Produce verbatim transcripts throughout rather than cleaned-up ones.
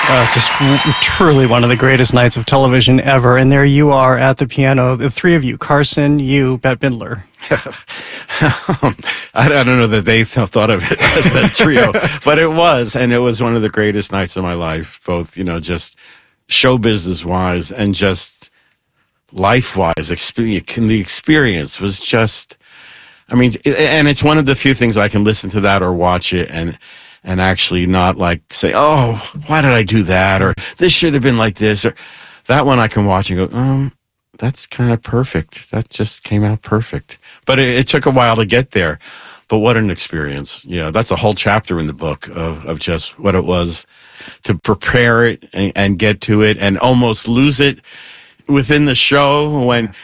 Uh, just w- truly one of the greatest nights of television ever. And there you are at the piano, the three of you, Carson, you, Bette Midler. I don't know that they th- thought of it as that trio, but it was, and it was one of the greatest nights of my life, both, you know, just show business wise and just life wise. Experience, the experience was just, I mean, it, and it's one of the few things I can listen to that or watch it and and actually not like say, oh, why did I do that? Or this should have been like this. Or that one I can watch and go, um, that's kind of perfect. That just came out perfect. But it, it took a while to get there. But what an experience. Yeah, that's a whole chapter in the book of, of just what it was to prepare it and, and get to it and almost lose it within the show when,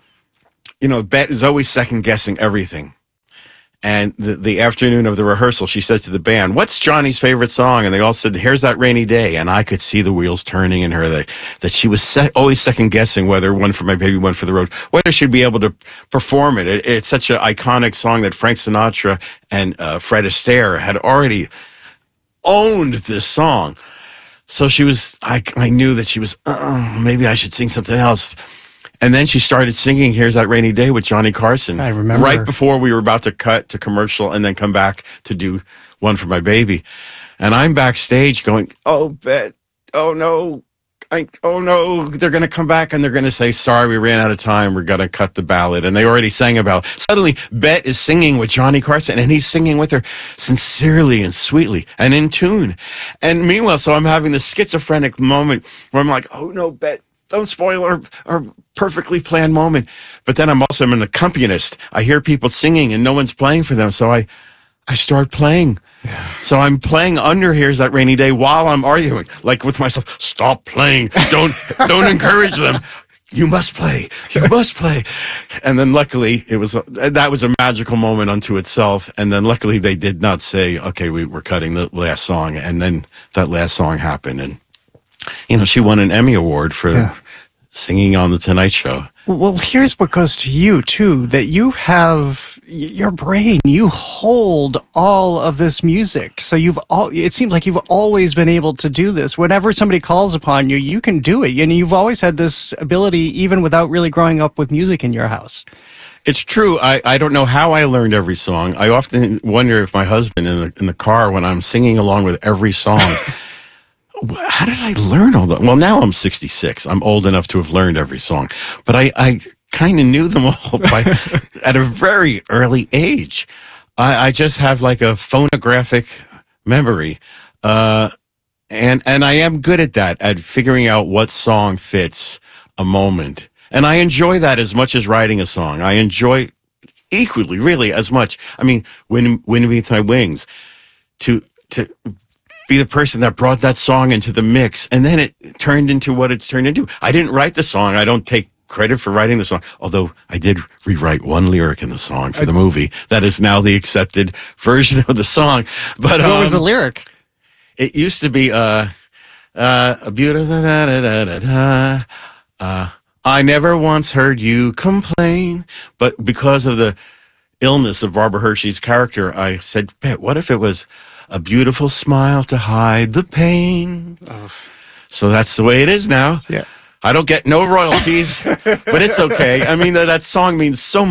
you know, Bette is always second guessing everything. And the, the afternoon of the rehearsal, she said to the band, what's Johnny's favorite song? And they all said, Here's That Rainy Day. And I could see the wheels turning in her, that, that she was se- always second guessing whether One for My Baby, One for the Road, whether she'd be able to perform it. it it's such an iconic song that Frank Sinatra and uh, Fred Astaire had already owned this song. So she was, I, I knew that she was, uh, maybe I should sing something else. And then she started singing Here's That Rainy Day with Johnny Carson. I remember. Right before we were about to cut to commercial and then come back to do One for My Baby. And I'm backstage going, oh, Bette, oh, no, I, oh, no, they're going to come back and they're going to say, sorry, we ran out of time. We're going to cut the ballad. And they already sang about it. Suddenly, Bette is singing with Johnny Carson, and he's singing with her sincerely and sweetly and in tune. And meanwhile, so I'm having this schizophrenic moment where I'm like, oh, no, Bette, don't spoil our, our perfectly planned moment. But then I'm also I'm an accompanist. I hear people singing and no one's playing for them. So I, I start playing. Yeah. So I'm playing under Here's That Rainy Day while I'm arguing, like with myself, stop playing. Don't, don't encourage them. You must play. You must play. And then luckily it was, a, that was a magical moment unto itself. And then luckily they did not say, okay, we were cutting the last song. And then that last song happened. And, you know, she won an Emmy Award for yeah. singing on The Tonight Show. Well, here's what goes to you, too, that you have your brain, you hold all of this music. So you've all, it seems like you've always been able to do this. Whenever somebody calls upon you, you can do it. And you've always had this ability, even without really growing up with music in your house. It's true. I, I don't know how I learned every song. I often wonder if my husband in the, in the car, when I'm singing along with every song, how did I learn all that? Well, now I'm sixty-six. I'm old enough to have learned every song, but I, I kind of knew them all by, at a very early age. I, I just have like a phonographic memory, uh, and and I am good at that, at figuring out what song fits a moment, and I enjoy that as much as writing a song. I enjoy equally, really, as much. I mean, Wind Beneath My Wings, to to. be the person that brought that song into the mix, and then it turned into what it's turned into. I didn't write the song. I don't take credit for writing the song, although I did rewrite one lyric in the song for the movie. That is now the accepted version of the song. But what um, was the lyric? It used to be uh, uh, a beautiful da, da, da, da, da, uh, I never once heard you complain, but because of the illness of Barbara Hershey's character, I said, Bette, what if it was a beautiful smile to hide the pain? Oh. So that's the way it is now. Yeah. I don't get no royalties, but it's okay. I mean, that, that song means so much.